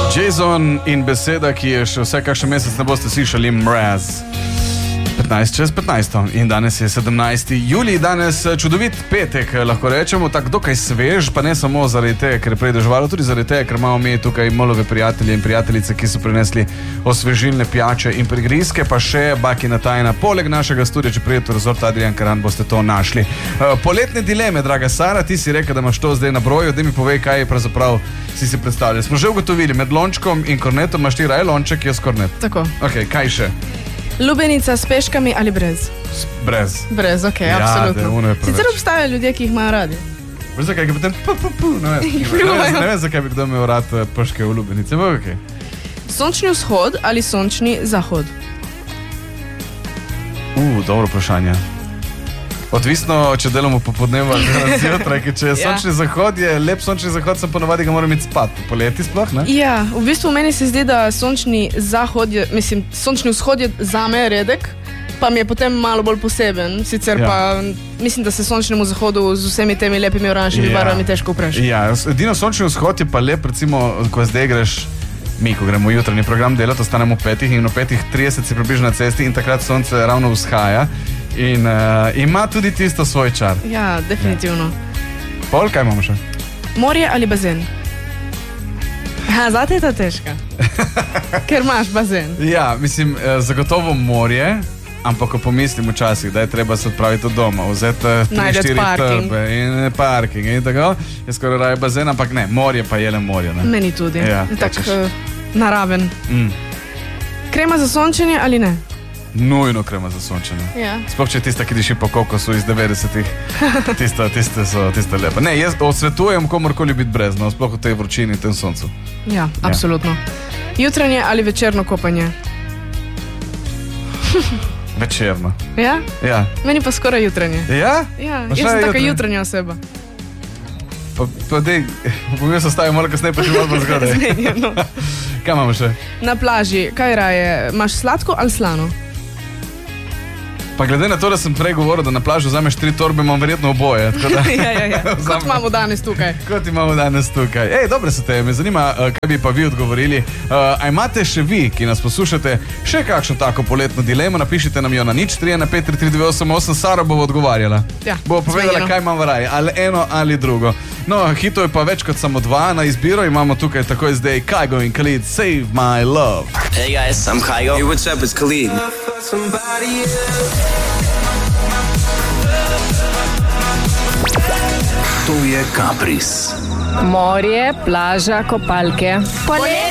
Jason in beseda, ki je še vse kakšen mesec ne boste slišali, mraz. 15 čez 15. In danes je 17. julij, danes čudovit petek, lahko rečemo, tako dokaj svež, pa ne samo zaradi tega, ker je prej deževalo, tudi zaradi tega, ker imamo mi tukaj molove prijatelje in prijateljice, ki so prinesli osvežilne pijače in prigrizke, pa še bakina tajna. Poleg našega studia, če prijete v Resort Adrian Karan, boste to našli. Poletne dileme, draga Sara, ti si rekel, da imaš to zdaj na broju, da mi povej, kaj je pravzaprav si predstavljali. Smo že ugotovili, med lončkom in kornetom imaš ti raje lonček, jaz kornet. Tako. Ok, kaj še? Lubenica s peškami ali brez? Brez. Brez, ok, Ja, absolutno. je preveč. Sicer obstajajo ljudje, ki jih imajo radi. Veš, zakaj je potem ne vem, zakaj bi kdo imel rad peške v lubenici, ampak okej. Sončni vzhod ali sončni zahod? Dobro vprašanje. Odvisno, če delamo popodneva ali zjutraj, ker če je sončni zahod, je lep sončni zahod, sem ponovadi ga moram iti spat. Poleti sploh, ne? Ja, v bistvu meni se zdi, da sončni zahod je, sončni vzhod je zame redek, pa mi je potem malo bolj poseben. Sicer pa mislim, da se sončnemu zahodu z vsemi temi lepimi oranžnimi barvami težko upreš. Ja, edino sončni vzhod je pa lep, recimo, ko zdaj greš, mi, ko gremo v jutranji program delati, ostanemo v 5 in v 5:30 si približno na cesti in takrat sonce ravno vzhaja. In ima tudi tisto svoj čar. Ja, definitivno. Pol, kaj imamo še? Morje ali bazen? Zate je ta težka. Ker imaš bazen. Ja, mislim, zagotovo morje, ampak ko pomislim včasih, da je treba se odpraviti od doma, vzeti 3-4 trbe in parking in tako, je skoraj raje bazen, ampak ne, morje pa je le morje. Ne? Meni tudi. Ja, tak naraven. Krema za sončenje ali ne? Nujno krema za sončenje. Ja. Sploh če je tista, ki diši po kokosu iz 90-ih. Tiste lepe. Ne, jaz odsvetujem komorkoli biti brez, no, sploh v tej vročini in tem soncu. Ja, absolutno. Jutranje ali večerno kopanje? Večerno. Ja? Ja. Meni pa skoraj jutranje. Ja? Ja, jaz sem taka jutranja oseba. Pa dej, bom jaz ostavil malo kasneje, pa še malo bolj zgodaj. Zmenjeno. Kaj imamo še? Na plaži, kaj raje, imaš sladko ali slano? Pa glede na to, da sem prej govoril, da na plažu vzameš 3 torbe, imam verjetno oboje. Ja. Kot imamo danes tukaj. Ej, dobre so te, me zanima, kaj bi pa vi odgovorili. A imate še vi, ki nas poslušate, še kakšno tako poletno dilemo, napišite nam jo na 031 533 Sara bo odgovarjala. Ja, bo povedala, kaj imam v raji, ali eno ali drugo. No, hitov je pa več kot samo 2 na izbiro, imamo tukaj takoj zdaj Kygo in Khalid, Save My Love. Hey guys, I'm Kygo. Hey, what's up, it's Khalid. To je Kapris. Morje, plaža, kopalke.